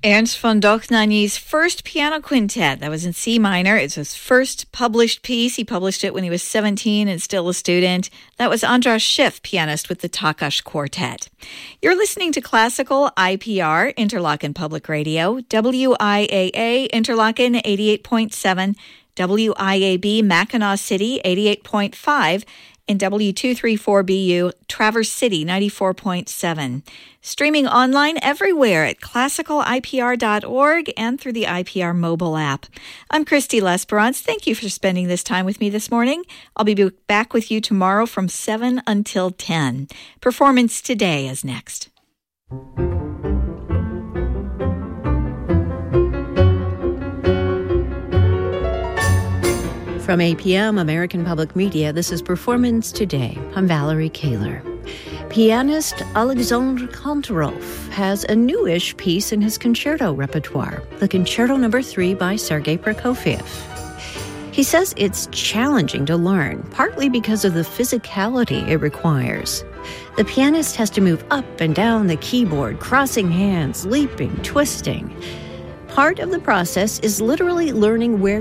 Ernst von Dohnanyi's first piano quintet. That was in C minor. It's his first published piece. He published it when he was 17 and still a student. That was Andras Schiff, pianist with the Takas Quartet. You're listening to Classical IPR, Interlochen Public Radio, WIAA, Interlochen 88.7, WIAB, Mackinac City 88.5, and W234BU, Traverse City 94.7. Streaming online everywhere at classicalipr.org and through the IPR mobile app. I'm Christy Lesperance. Thank you for spending this time with me this morning. I'll be back with you tomorrow from 7 until 10. Performance Today is next. From APM, American Public Media, this is Performance Today. I'm Valerie Kaler. Pianist Alexandre Kantorov has a newish piece in his concerto repertoire, the Concerto No. 3 by Sergei Prokofiev. He says it's challenging to learn, partly because of the physicality it requires. The pianist has to move up and down the keyboard, crossing hands, leaping, twisting. Part of the process is literally learning where